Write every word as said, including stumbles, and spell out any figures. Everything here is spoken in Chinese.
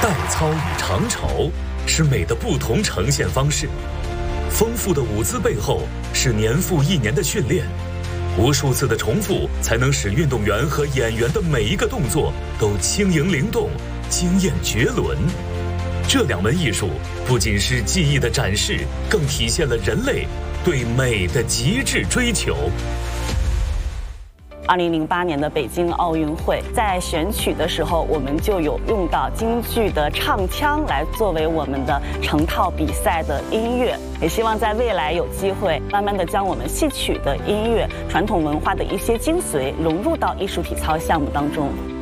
代操与长潮是美的不同呈现方式，丰富的舞姿背后是年复一年的训练，无数次的重复才能使运动员和演员的每一个动作都轻盈灵动、惊艳绝伦。这两门艺术不仅是技艺的展示，更体现了人类对美的极致追求。 二零零八年的北京奥运会，在选曲的时候，我们就有用到京剧的唱腔来作为我们的成套比赛的音乐。也希望在未来有机会，慢慢的将我们戏曲的音乐、传统文化的一些精髓融入到艺术体操项目当中。